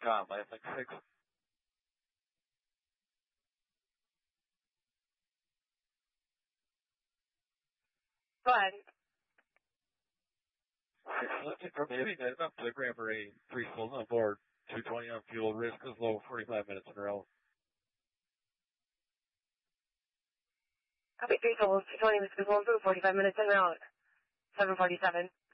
com, last like 6. Go ahead. Lifting from the heavy net up to the Grand Parade. 3 souls on board. 220 on fuel. Risk is low. 45 minutes in a row. Copy 3 souls. 220 risk is low. 45 minutes en route. 747.